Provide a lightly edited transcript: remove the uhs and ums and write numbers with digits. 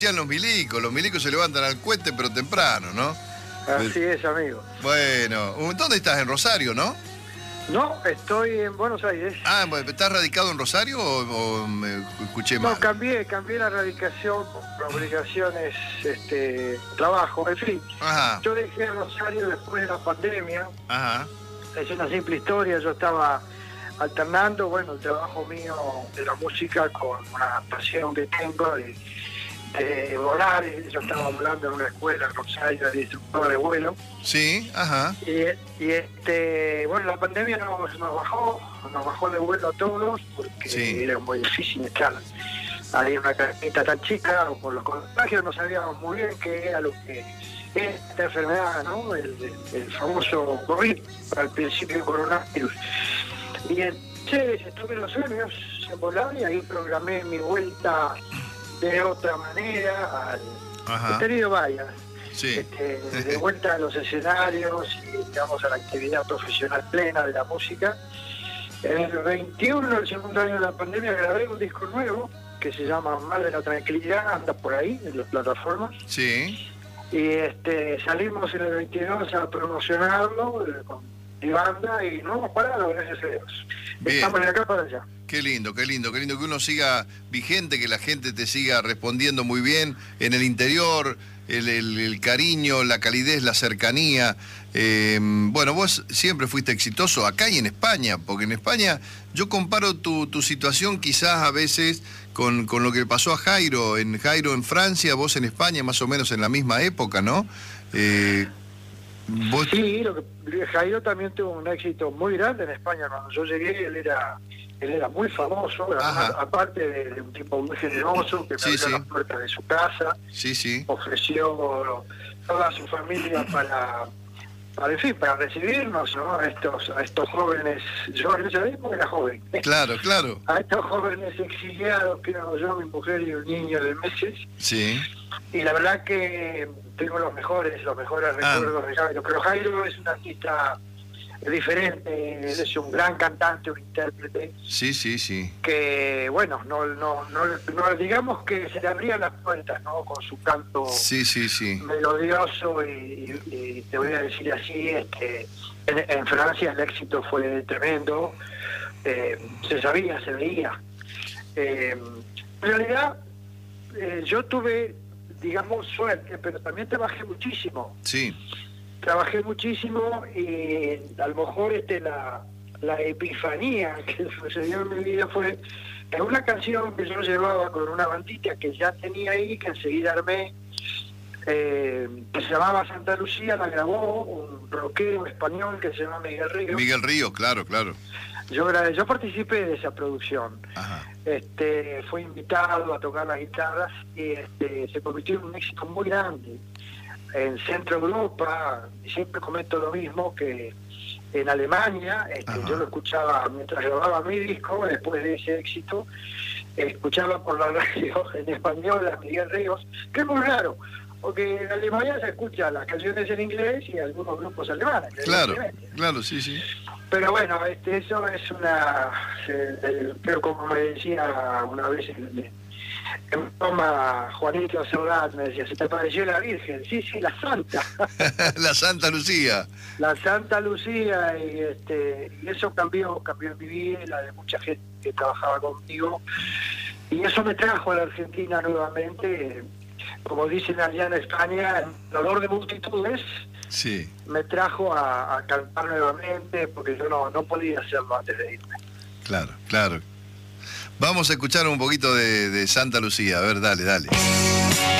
Los milicos se levantan al cohete, pero temprano, ¿no? Así es, amigo. Bueno, ¿dónde estás? ¿En Rosario, no? No, estoy en Buenos Aires. Ah, ¿estás radicado en Rosario o me escuché mal? No, cambié la radicación por obligaciones, trabajo, en fin. Ajá. Yo dejé Rosario después de la pandemia. Ajá. Es una simple historia, yo estaba alternando, bueno, el trabajo mío de la música con una pasión que tengo de volar. Yo estaba volando en una escuela en Rosario de instructor de vuelo. Sí, ajá. Y bueno, la pandemia nos bajó de vuelo a todos porque sí, era muy difícil estar ahí en una casita tan chica, o por los contagios no sabíamos muy bien qué era lo que era esta enfermedad, ¿no? El famoso COVID, al principio el coronavirus. Y entonces estuve los años en volar y ahí programé mi vuelta de otra manera he tenido varias. Sí. De vuelta a los escenarios y digamos a la actividad profesional plena de la música. En el 21, el segundo año de la pandemia, grabé un disco nuevo que se llama Mar de la Tranquilidad, anda por ahí en las plataformas. Sí. Y salimos en el 22 a promocionarlo con mi banda y no hemos parado, gracias a Dios. Bien. Estamos de acá para allá. Qué lindo que uno siga vigente, que la gente te siga respondiendo muy bien en el interior, el cariño, la calidez, la cercanía. Bueno, vos siempre fuiste exitoso acá y en España, porque en España yo comparo tu situación quizás a veces con lo que pasó a Jairo en Francia, vos en España más o menos en la misma época, ¿no? ¿Vos? Sí, Jairo también tuvo un éxito muy grande en España. Cuando yo llegué, él era muy famoso, aparte de un tipo muy generoso que me abrió las puertas de su casa, ofreció toda su familia para recibirnos, ¿no? A estos jóvenes. Yo en ese tiempo era joven. Claro. A estos jóvenes exiliados que éramos yo, mi mujer y un niño de meses. Sí. Y la verdad que tengo los mejores recuerdos de Jairo. Pero Jairo es un artista diferente, es un gran cantante, un intérprete. Sí. Que, bueno, no digamos que se le abrían las puertas, ¿no? Con su canto melodioso y te voy a decir así, en Francia el éxito fue tremendo, se sabía, se veía. En realidad, yo tuve, digamos, suerte, pero también trabajé muchísimo. Sí. Trabajé muchísimo y a lo mejor la epifanía que sucedió en mi vida fue en una canción que yo llevaba con una bandita que ya tenía ahí, que enseguida armé, que se llamaba Santa Lucía. La grabó un rockero español que se llama Miguel Ríos. Miguel Ríos, claro. Yo participé de esa producción. Ajá. Fui invitado a tocar las guitarras y se convirtió en un éxito muy grande en Centro Europa. Siempre comento lo mismo, que en Alemania yo lo escuchaba mientras grababa mi disco. Después de ese éxito escuchaba por la radio en español a Miguel Ríos, que es muy raro porque en Alemania se escuchan las canciones en inglés y algunos grupos alemanes. Claro, sí. Pero bueno, eso es pero como me decía una vez en broma Juanito Serrat, me decía, ¿se te pareció la Virgen? Sí, la Santa. La Santa Lucía. La Santa Lucía, y eso cambió mi vida y la de mucha gente que trabajaba conmigo. Y eso me trajo a la Argentina nuevamente. Como dicen allá en España, el dolor de multitudes me trajo a cantar nuevamente, porque yo no podía hacerlo antes de irme. Claro. Vamos a escuchar un poquito de Santa Lucía. A ver, dale.